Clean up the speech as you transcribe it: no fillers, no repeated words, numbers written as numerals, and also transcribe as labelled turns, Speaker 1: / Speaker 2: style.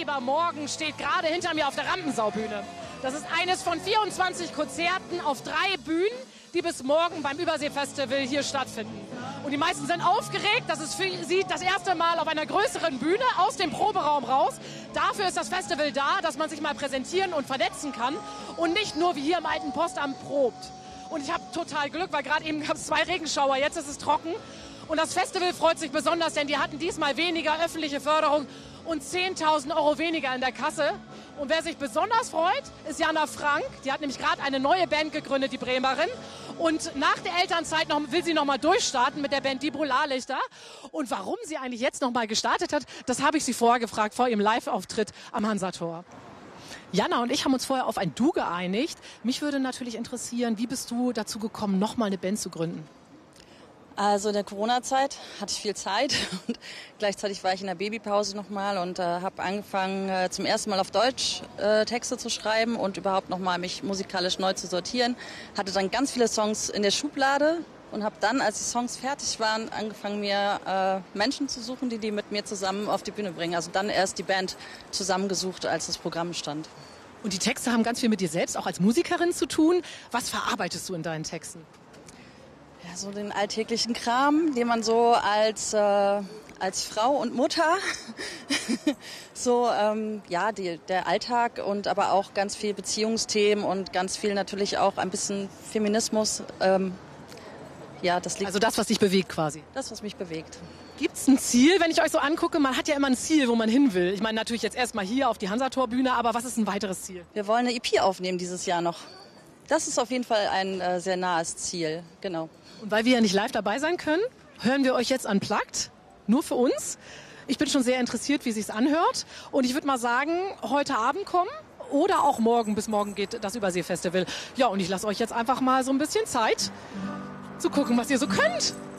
Speaker 1: Weber morgen steht gerade hinter mir auf der Rampensaubühne. Das ist eines von 24 Konzerten auf 3 Bühnen, die bis morgen beim Überseefestival hier stattfinden. Und die meisten sind aufgeregt. Das ist für sie das erste Mal auf einer größeren Bühne aus dem Proberaum raus. Dafür ist das Festival da, dass man sich mal präsentieren und vernetzen kann und nicht nur wie hier im alten Postamt probt. Und ich habe total Glück, weil gerade eben gab es 2 Regenschauer, jetzt ist es trocken. Und das Festival freut sich besonders, denn die hatten diesmal weniger öffentliche Förderung und 10.000 Euro weniger in der Kasse. Und wer sich besonders freut, ist Jana Frank. Die hat nämlich gerade eine neue Band gegründet, die Bremerin. Und nach der Elternzeit will sie noch mal durchstarten mit der Band Die Polarlichter. Und warum sie eigentlich jetzt noch mal gestartet hat, das habe ich sie vorher gefragt, vor ihrem Live-Auftritt am Hansator. Jana und ich haben uns vorher auf ein Du geeinigt. Mich würde natürlich interessieren, wie bist du dazu gekommen, noch mal eine Band zu gründen?
Speaker 2: Also in der Corona-Zeit hatte ich viel Zeit und gleichzeitig war ich in der Babypause nochmal und habe angefangen zum ersten Mal auf Deutsch Texte zu schreiben und überhaupt nochmal mich musikalisch neu zu sortieren. Hatte dann ganz viele Songs in der Schublade und habe dann, als die Songs fertig waren, angefangen mir Menschen zu suchen, die mit mir zusammen auf die Bühne bringen. Also dann erst die Band zusammengesucht, als das Programm stand.
Speaker 1: Und die Texte haben ganz viel mit dir selbst, auch als Musikerin zu tun. Was verarbeitest du in deinen Texten?
Speaker 2: Ja, so den alltäglichen Kram, den man so als Frau und Mutter, so der Alltag und aber auch ganz viel Beziehungsthemen und ganz viel natürlich auch ein bisschen Feminismus. Das liegt.
Speaker 1: Also das, was dich bewegt quasi?
Speaker 2: Das, was mich bewegt.
Speaker 1: Gibt es ein Ziel, wenn ich euch so angucke? Man hat ja immer ein Ziel, wo man hin will. Ich meine natürlich jetzt erstmal hier auf die Hansator-Bühne, aber was ist ein weiteres Ziel?
Speaker 2: Wir wollen eine EP aufnehmen dieses Jahr noch. Das ist auf jeden Fall ein sehr nahes Ziel, genau.
Speaker 1: Und weil wir ja nicht live dabei sein können, hören wir euch jetzt unplugged, nur für uns. Ich bin schon sehr interessiert, wie es sich anhört. Und ich würde mal sagen, heute Abend kommen oder auch morgen, bis morgen geht das Überseefestival. Ja, und ich lasse euch jetzt einfach mal so ein bisschen Zeit zu gucken, was ihr so könnt.